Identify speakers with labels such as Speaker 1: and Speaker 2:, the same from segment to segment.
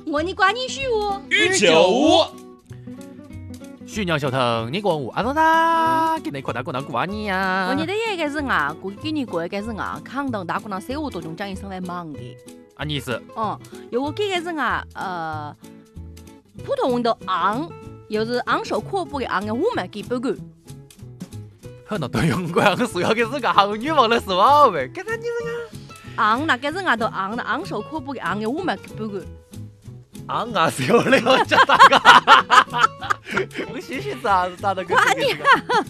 Speaker 1: 我你管你虚无，
Speaker 2: 与酒无。
Speaker 3: 徐娘小腾，你讲我阿东他给你扩大过那过你呀？
Speaker 1: 我你的一个是啊，给你过一个是啊，抗当大过那生活当中讲一声来忙的。
Speaker 3: 啊，你是？
Speaker 1: 有我给个是啊，普通的昂，又是昂首阔步的昂的，我们给不够。
Speaker 3: 很多都用过，我主要给是个行女王的是吧？呗，给他你这个
Speaker 1: 昂那个是啊，都昂的昂首阔步的昂的，我们给不够。
Speaker 3: 昂啊是有的，我叫大个。我谢谢咋的个？
Speaker 1: 管你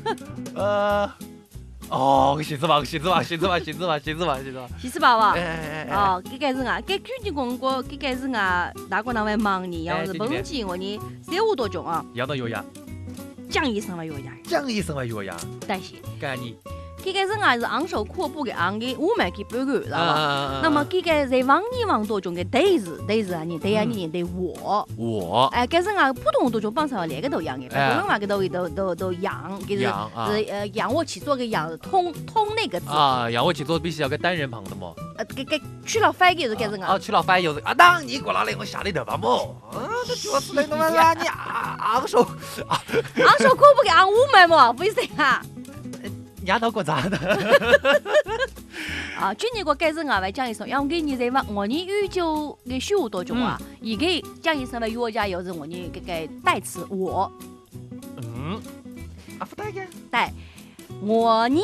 Speaker 3: 我寻思吧，
Speaker 1: 西施宝宝。这个是啊，给具体讲过，这个是啊，大过那位忙你，要是本钱我你生活多重啊？
Speaker 3: 要到药呀，
Speaker 1: 讲一声了药呀，
Speaker 3: 讲一声了药呀，
Speaker 1: 但是
Speaker 3: 干你。
Speaker 1: 这个人啊是昂首阔步的昂的，我们给不够，知道吧？那么这个在往年往多中的对是啊，你对呀你对我，哎，这人啊普通多中帮上那个都一样的，普通话个都养，就是仰卧起坐个仰，通那个字
Speaker 3: 啊，仰卧起坐必须要个单人旁的嘛。
Speaker 1: 给取了反就是这人啊，
Speaker 3: 取了反就是啊，当你过来了，我下里头吧么？这就是那么啦，你昂首阔
Speaker 1: 步的昂我们嘛，为啥啊？
Speaker 3: 丫头过咋的？
Speaker 1: 去年我改成外讲一声，让我给你在我你宇宙的虚无多种啊，一个讲一声的药家又是我你这个代词我，
Speaker 3: 不带个？
Speaker 1: 对，我你，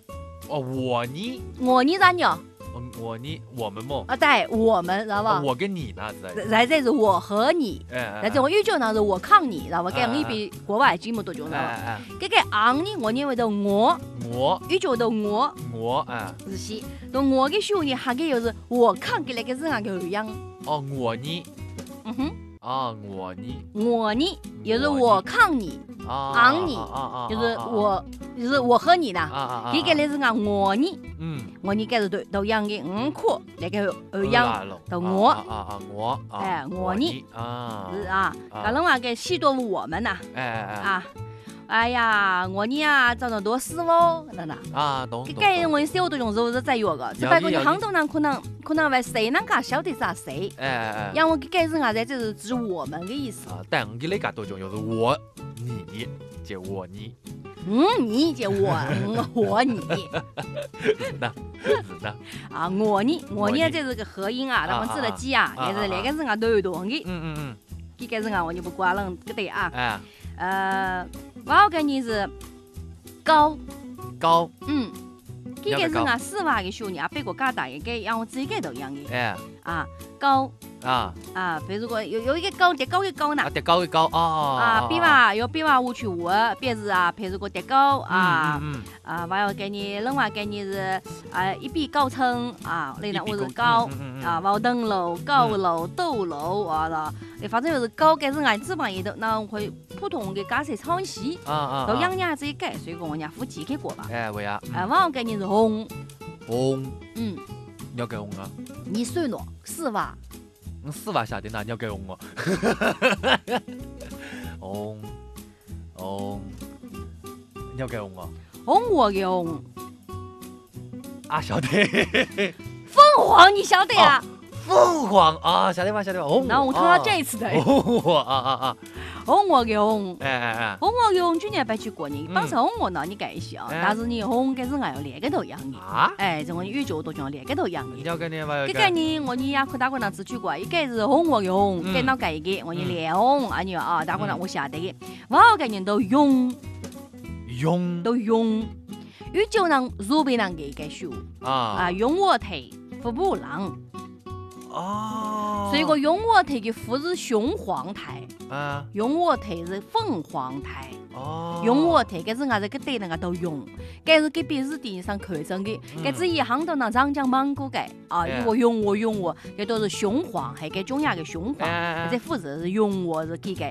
Speaker 3: 我你
Speaker 1: 咋呢？
Speaker 3: 我们么？
Speaker 1: 对，我们，知道吧？
Speaker 3: 我跟你呢，
Speaker 1: 在这是我和你，在这我宇宙呢是我抗你，知道吧？这样一比国外这么多种，知道吧？这个昂呢，我认为的我宇宙的我是些，到我的时候呢，还个又是我抗给那个人啊个一样。
Speaker 3: 我你，
Speaker 1: 我你，又是我抗你，昂你，就是我和你的，这个呢是我你。我你该是都一样的，可那个一样的我你是啊，可能话给许多我们呐，哎呀，我你啊，找到多事哦，真的
Speaker 3: 懂。
Speaker 1: 这个我生活当中是在有个，只不过你很多人可能为谁能噶晓得啥谁，让我给改成啊，在这是指我们的意思。
Speaker 3: 但我给那个多种就是我你就我你。
Speaker 1: 你就我你，
Speaker 3: 是的
Speaker 1: 我你这是个合音啊，那么字的记啊，也是那个人啊都有动的，这个人啊我就不管了，个对啊，我跟你是高，这个人啊4万个小年，别个加大一个，让我自己都一样的，高。比如说有一个高叠高的高呢，
Speaker 3: 叠高的高
Speaker 1: 比话有比话我去我，别是啊，比如说叠高我要给你另外给你是一比高层那呢我是高我等楼高楼斗楼反正就是高给人基本也都那会普通的加些抄袭都样样自己改，所以说我家夫妻给过吧，
Speaker 3: 为呀，
Speaker 1: 我要给你是红，
Speaker 3: 你要给红啊？
Speaker 1: 你算了4万。
Speaker 3: 4万下的那你要给红你要给红
Speaker 1: 红我给红
Speaker 3: 晓得。
Speaker 1: 凤凰你晓得呀？
Speaker 3: 凤凰晓得吧？
Speaker 1: 那我看到这一次的红我给红，红我给红，去年白去过年，本身红我呢你改一些但是你红跟人要两个都一样的这我宇宙都讲两个都一样的。
Speaker 3: 要给你吧？
Speaker 1: 这个呢我你也可大过那只去过，一个是红我给红，给那改一个我你脸红你大过那我晓得的，我给你都用，宇宙人如别人给个说用我腿服不人。所以个用我腿的不是雄黄台用我腿是凤凰台用我腿个是俺这个对那个都用，该是给别人地上看中的，该是一行到那长江芒果盖我用我，这都是雄黄，还给中亚的雄黄，这副字是用我是给个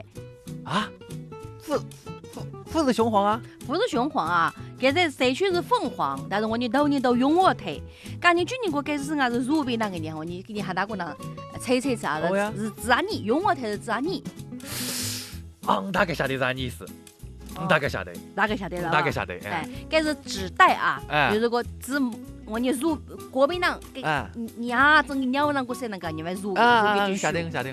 Speaker 3: 不是雄黄
Speaker 1: 不是雄黄现在谁去是凤凰，但是我你都用我腿，赶紧去你过该是俺是如别那个年你给你喊大过那猜是指你用我腿是指你，
Speaker 3: 大概晓得啥意思，大概晓得
Speaker 1: 了，该是纸袋就是个纸我你如国民党你真鸟人过谁那个你们如
Speaker 3: 晓得